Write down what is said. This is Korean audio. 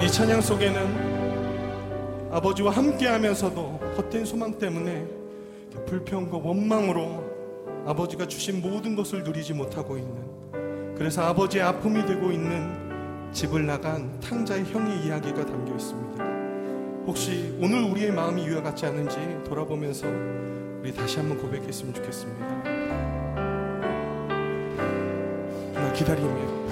이 찬양 속에는 아버지와 함께 하면서도 헛된 소망 때문에 불평과 원망으로 아버지가 주신 모든 것을 누리지 못하고 있는, 그래서 아버지의 아픔이 되고 있는 집을 나간 탕자의 형의 이야기가 담겨 있습니다. 혹시 오늘 우리의 마음이 이와 같지 않은지 돌아보면서 우리 다시 한번 고백했으면 좋겠습니다. 나 기다림이에요.